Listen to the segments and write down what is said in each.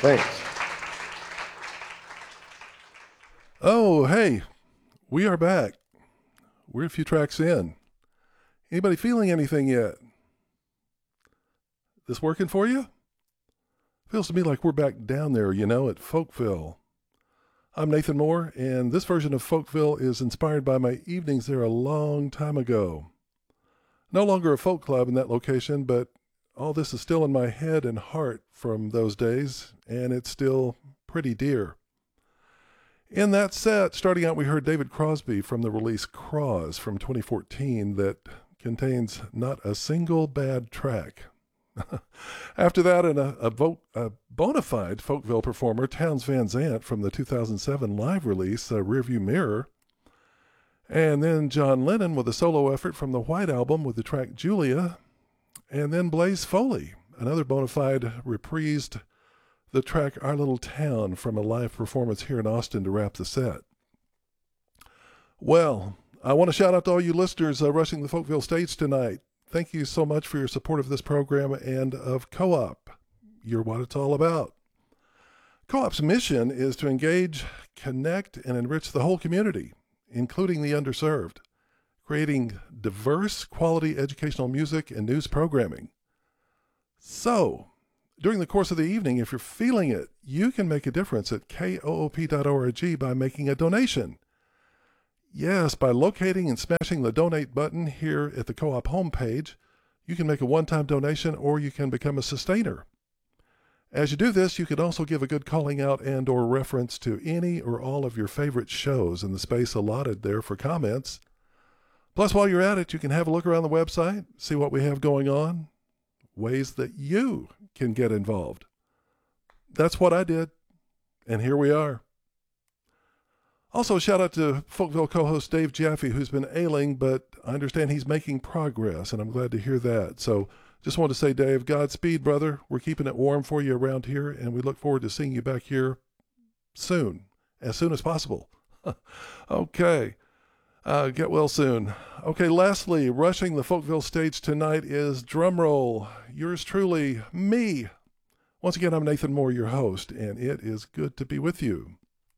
Thanks. Oh, hey, we are back. We're a few tracks in. Anybody feeling anything yet? This working for you? Feels to me like we're back down there, at Folkville. I'm Nathan Moore, and this version of Folkville is inspired by my evenings there a long time ago. No longer a folk club in that location, but all this is still in my head and heart from those days, and it's still pretty dear. In that set, starting out, we heard David Crosby from the release Cross from 2014 that contains not a single bad track. After that, a bona fide Folkville performer, Townes Van Zandt, from the 2007 live release, Rearview Mirror. And then John Lennon with a solo effort from the White Album with the track Julia. And then Blaze Foley, another bona fide, reprised the track Our Little Town from a live performance here in Austin to wrap the set. Well, I want to shout out to all you listeners rushing the Folkville stage tonight. Thank you so much for your support of this program and of Co-op. You're what it's all about. Co-op's mission is to engage, connect, and enrich the whole community, including the underserved, creating diverse, quality educational music and news programming. So, during the course of the evening, if you're feeling it, you can make a difference at koop.org by making a donation. Yes, by locating and smashing the donate button here at the Co-op homepage, you can make a one-time donation or you can become a sustainer. As you do this, you can also give a good calling out and or reference to any or all of your favorite shows in the space allotted there for comments. Plus, while you're at it, you can have a look around the website, see what we have going on, ways that you can get involved. That's what I did, and here we are. Also, shout out to Folkville co-host Dave Jaffe, who's been ailing, but I understand he's making progress, and I'm glad to hear that. So just want to say, Dave, Godspeed, brother. We're keeping it warm for you around here, and we look forward to seeing you back here soon as possible. Okay. Get well soon. Okay, lastly, rushing the Folkville stage tonight is, drumroll, yours truly, me. Once again, I'm Nathan Moore, your host, and it is good to be with you.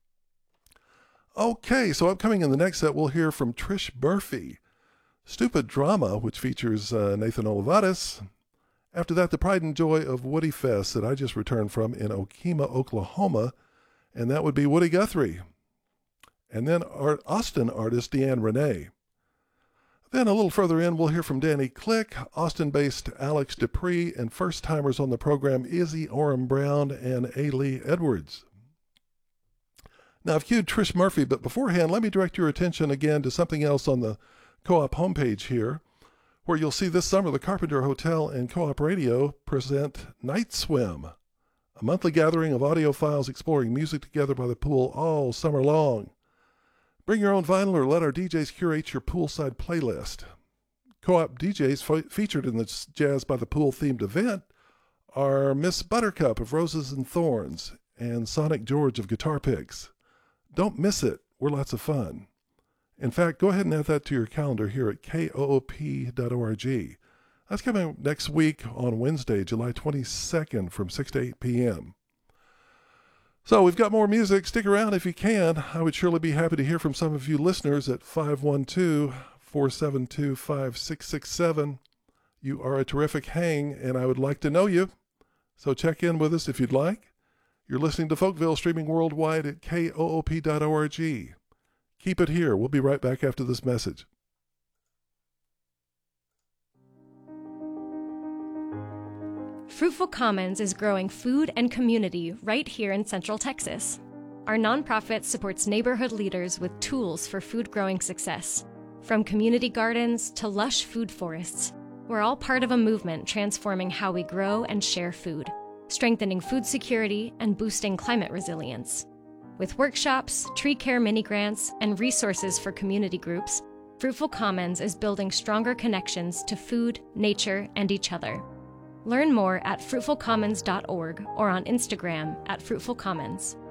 Okay, so upcoming in the next set, we'll hear from Trish Murphy, Stupid Drama, which features Nathan Olivares. After that, the Pride and Joy of Woody Fest that I just returned from in Okemah, Oklahoma, and that would be Woody Guthrie. And then Austin artist Deanne Renee. Then a little further in, we'll hear from Danny Click, Austin-based Alex Dupree, and first-timers on the program, Izzy Oram Brown and A. Lee Edwards. Now, I've cued Trish Murphy, but beforehand, let me direct your attention again to something else on the Co-op homepage here, where you'll see this summer the Carpenter Hotel and Co-op Radio present Night Swim, a monthly gathering of audiophiles exploring music together by the pool all summer long. Bring your own vinyl or let our DJs curate your poolside playlist. Co-op DJs featured in this Jazz by the Pool themed event are Miss Buttercup of Roses and Thorns and Sonic George of Guitar Picks. Don't miss it. We're lots of fun. In fact, go ahead and add that to your calendar here at koop.org. That's coming up next week on Wednesday, July 22nd from 6 to 8 p.m. So we've got more music. Stick around if you can. I would surely be happy to hear from some of you listeners at 512-472-5667. You are a terrific hang, and I would like to know you. So check in with us if you'd like. You're listening to Folkville, streaming worldwide at koop.org. Keep it here. We'll be right back after this message. Fruitful Commons is growing food and community right here in Central Texas. Our nonprofit supports neighborhood leaders with tools for food growing success. From community gardens to lush food forests, we're all part of a movement transforming how we grow and share food, strengthening food security and boosting climate resilience. With workshops, tree care mini-grants, and resources for community groups, Fruitful Commons is building stronger connections to food, nature, and each other. Learn more at fruitfulcommons.org or on Instagram at fruitfulcommons.